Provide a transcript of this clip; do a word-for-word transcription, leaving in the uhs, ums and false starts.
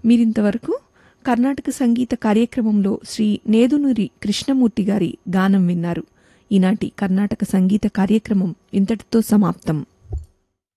మీరింతవరకు కర్ణాటక సంగీత కార్యక్రమంలో శ్రీ నేదునూరి కృష్ణమూర్తి గారి గానం విన్నారు. ఈనాటి కర్ణాటక సంగీత కార్యక్రమం ఇంతటితో సమాప్తం.